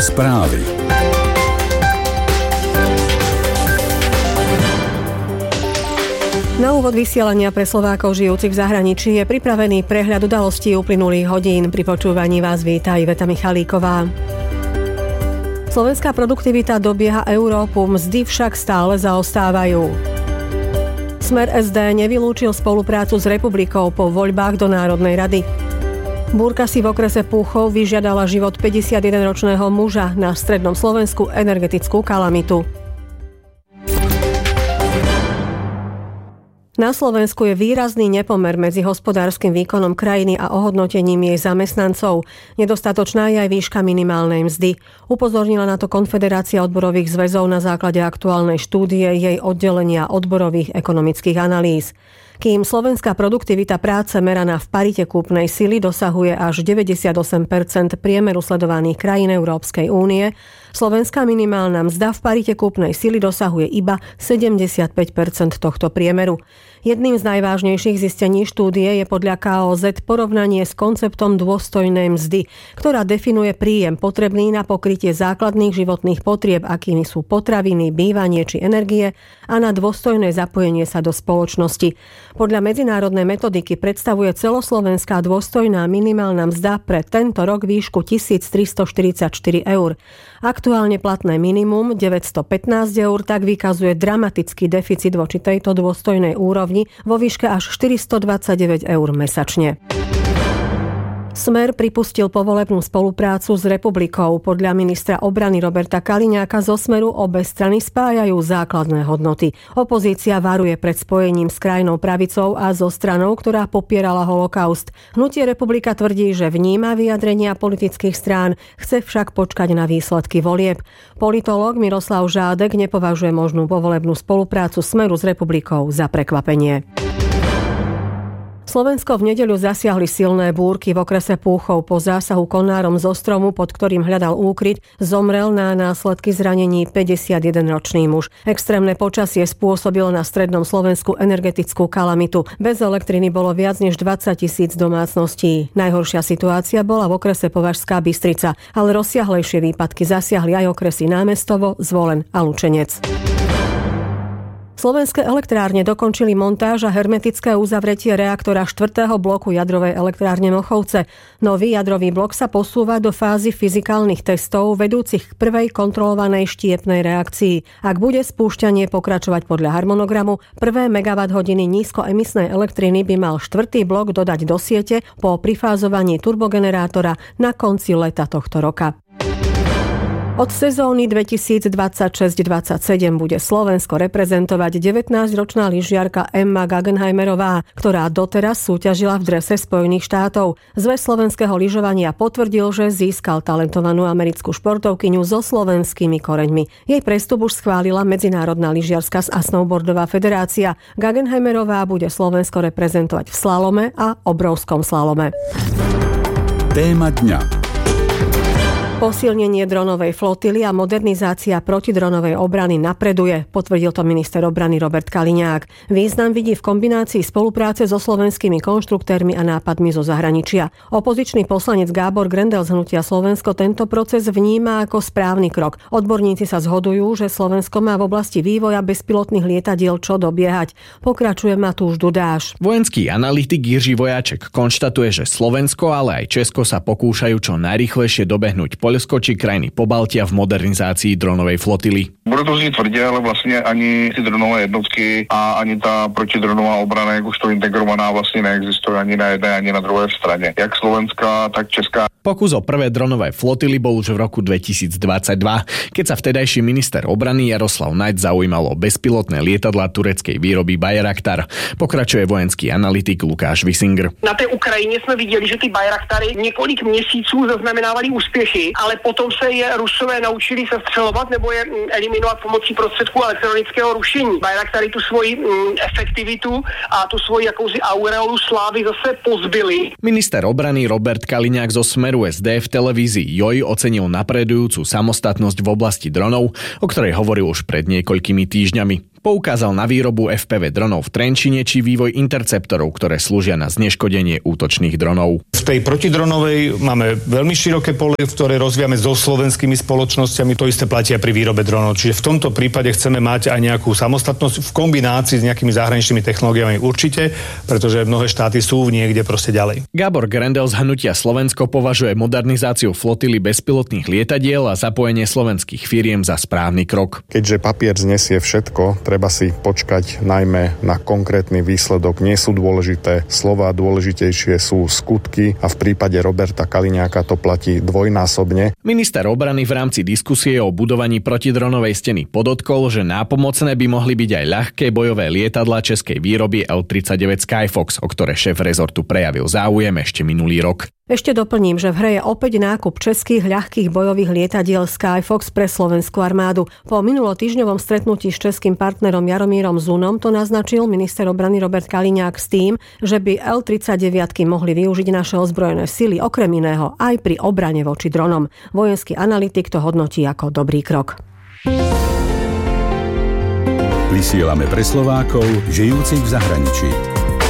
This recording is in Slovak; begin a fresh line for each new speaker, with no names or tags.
Správy.
Na úvod vysielania pre Slovákov žijúcich v zahraničí je pripravený prehľad udalostí uplynulých hodín. Pri počúvaní vás víta Iveta Michalíková. Slovenská produktivita dobieha Európu, mzdy však stále zaostávajú. Smer SD nevylúčil spoluprácu s Republikou po voľbách do Národnej rady. Búrka si v okrese Púchov vyžiadala život 51-ročného muža, na strednom Slovensku energetickú kalamitu. Na Slovensku je výrazný nepomer medzi hospodárskym výkonom krajiny a ohodnotením jej zamestnancov. Nedostatočná je aj výška minimálnej mzdy. Upozornila na to Konfederácia odborových zväzov na základe aktuálnej štúdie jej oddelenia odborových ekonomických analýz. Kým slovenská produktivita práce meraná v parite kúpnej sily dosahuje až 98% priemeru sledovaných krajín Európskej únie, slovenská minimálna mzda v parite kúpnej sily dosahuje iba 75% tohto priemeru. Jedným z najvážnejších zistení štúdie je podľa KOZ porovnanie s konceptom dôstojnej mzdy, ktorá definuje príjem potrebný na pokrytie základných životných potrieb, akými sú potraviny, bývanie či energie, a na dôstojné zapojenie sa do spoločnosti. Podľa medzinárodnej metodiky predstavuje celoslovenská dôstojná minimálna mzda pre tento rok výšku 1344 eur. Aktuálne platné minimum 915 eur tak vykazuje dramatický deficit voči tejto dôstojnej úrovni vo výške až 429 eur mesačne. Smer pripustil povolebnú spoluprácu s Republikou. Podľa ministra obrany Roberta Kaliňáka zo Smeru obe strany spájajú základné hodnoty. Opozícia varuje pred spojením s krajnou pravicou a so stranou, ktorá popierala holokaust. Hnutie Republika tvrdí, že vníma vyjadrenia politických strán, chce však počkať na výsledky volieb. Politológ Miroslav Žádek nepovažuje možnú povolebnú spoluprácu Smeru s Republikou za prekvapenie. Slovensko v nedeľu zasiahli silné búrky v okrese Púchov. Po zásahu konárom zo stromu, pod ktorým hľadal úkryt, zomrel na následky zranení 51-ročný muž. Extrémne počasie spôsobilo na strednom Slovensku energetickú kalamitu. Bez elektriny bolo viac než 20 000 domácností. Najhoršia situácia bola v okrese Považská Bystrica, ale rozsiahlejšie výpadky zasiahli aj okresy Námestovo, Zvolen a Lučenec. Slovenské elektrárne dokončili montáž a hermetické uzavretie reaktora 4. bloku jadrovej elektrárne Mochovce. Nový jadrový blok sa posúva do fázy fyzikálnych testov vedúcich k prvej kontrolovanej štiepnej reakcii. Ak bude spúšťanie pokračovať podľa harmonogramu, prvé megawatt-hodiny nízkoemisnej elektriny by mal 4. blok dodať do siete po prifázovaní turbogenerátora na konci leta tohto roka. Od sezóny 2026-27 bude Slovensko reprezentovať 19-ročná lyžiarka Emma Guggenheimerová, ktorá doteraz súťažila v drese Spojených štátov. Zväz slovenského lyžovania potvrdil, že získal talentovanú americkú športovkyňu so slovenskými koreňmi. Jej prestup už schválila Medzinárodná lyžiarska a snowboardová federácia. Guggenheimerová bude Slovensko reprezentovať v slalome a obrovskom slalome.
Téma dňa.
Posilnenie dronovej flotily a modernizácia protidronovej obrany napreduje, potvrdil to minister obrany Robert Kaliňák. Význam vidí v kombinácii spolupráce so slovenskými konštruktérmi a nápadmi zo zahraničia. Opozičný poslanec Gábor Grendel z Hnutia Slovensko tento proces vníma ako správny krok. Odborníci sa zhodujú, že Slovensko má v oblasti vývoja bezpilotných lietadiel čo dobiehať. Pokračuje Matúš Dudáš.
Vojenský analytik Jiří Vojáček konštatuje, že Slovensko, ale aj Česko sa pokúšajú čo najrýchlejšie dobehnúť Poľsko či krajiny Pobaltia v modernizácii dronovej flotily.
Bude to zní tvrdě, ale vlastně ani ty dronové jednotky a ani ta protidronová obrana, jak už to integrovaná, vlastně neexistuje ani na jedné, ani na druhé straně. Jak slovenská, tak česká.
Pokus o prvé dronové flotily bol už v roku 2022, keď sa vtedajší minister obrany Jaroslav Naď zaujímal o bezpilotné lietadlá tureckej výroby Bayraktar. Pokračuje vojenský analytik Lukáš Visinger.
Na té Ukrajině jsme viděli, že ty Bayraktary několik měsíců zaznamenávaly úspěchy, ale potom se je Rusové naučili sestřelovat nebo je eliminovat pomocí prostředků elektronického rušení. Bayraktary tu svoji efektivitu a tu svoji jakousi aureolu slávy zase pozbyli.
Minister obrany Robert Kaliňák zo Smeru SD v televízii JOJ ocenil napredujúcu samostatnosť v oblasti dronov, o ktorej hovoril už pred niekoľkými týždňami. Poukázal na výrobu FPV dronov v Trenčine či vývoj interceptorov, ktoré slúžia na zneškodenie útočných dronov.
V tej protidronovej máme veľmi široké pole, ktoré rozvíjame so slovenskými spoločnosťami. To isté platia pri výrobe dronov. Čiže v tomto prípade chceme mať aj nejakú samostatnosť v kombinácii s nejakými zahraničnými technológiami určite, pretože mnohé štáty sú niekde proste ďalej.
Gábor Grendel z hnutia Slovensko považuje modernizáciu flotily bezpilotných lietadiel a zapojenie slovenských firiem za správny krok.
Keďže papier znesie všetko, treba si počkať najmä na konkrétny výsledok. Nie sú dôležité slova, dôležitejšie sú skutky a v prípade Roberta Kaliňáka to platí dvojnásobne.
Minister obrany v rámci diskusie o budovaní protidronovej steny podotkol, že nápomocné by mohli byť aj ľahké bojové lietadlá českej výroby L-39 Skyfox, o ktoré šéf rezortu prejavil záujem ešte minulý rok.
Ešte doplním, že v hre je opäť nákup českých ľahkých bojových lietadiel Skyfox pre slovenskú armádu. Po minulotýždňovom stretnutí s českým partnerom Jaromírom Zunom to naznačil minister obrany Robert Kaliňák s tým, že by L-39 mohli využiť naše ozbrojené sily okrem iného aj pri obrane voči dronom. Vojenský analytik to hodnotí ako dobrý krok.
Vysielame pre Slovákov žijúcich v zahraničí.